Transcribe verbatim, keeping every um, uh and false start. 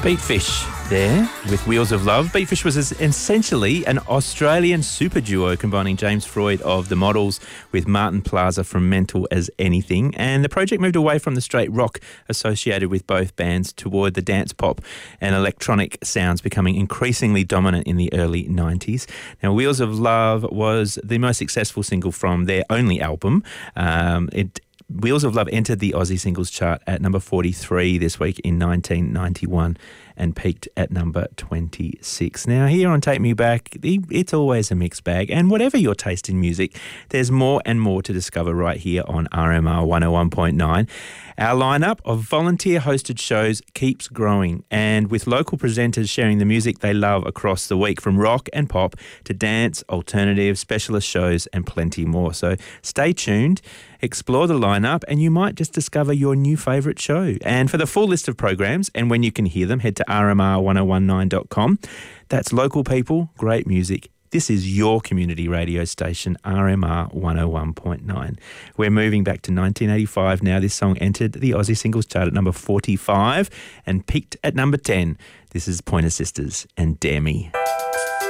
Beatfish there with Wheels of Love. Beatfish was essentially an Australian super duo combining James Freud of The Models with Martin Plaza from Mental as Anything, and the project moved away from the straight rock associated with both bands toward the dance pop and electronic sounds becoming increasingly dominant in the early nineties. Now, Wheels of Love was the most successful single from their only album. Um, it Wheels of Love entered the Aussie Singles Chart at number forty-three this week in nineteen ninety-one and peaked at number twenty-six. Now, here on Take Me Back, it's always a mixed bag, and whatever your taste in music, there's more and more to discover right here on R M R one oh one point nine. Our lineup of volunteer-hosted shows keeps growing, and with local presenters sharing the music they love across the week, from rock and pop to dance, alternative, specialist shows, and plenty more. So stay tuned, explore the lineup, and you might just discover your new favourite show. And for the full list of programs and when you can hear them, head to r m r one oh one nine dot com. That's local people, great music. This is your community radio station, R M R one oh one point nine. We're moving back to nineteen eighty-five now. This song entered the Aussie Singles Chart at number forty-five and peaked at number ten. This is Pointer Sisters and Dare Me.